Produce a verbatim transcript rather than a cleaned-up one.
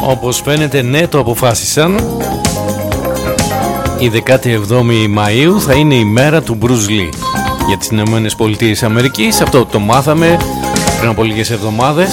Όπως φαίνεται, ναι, το αποφάσισαν. Η δεκάτη εβδόμη Μαΐου θα είναι η μέρα του Bruce Lee για τις Ηνωμένες Πολιτείες Αμερικής. Αυτό το μάθαμε πριν από λίγες εβδομάδες.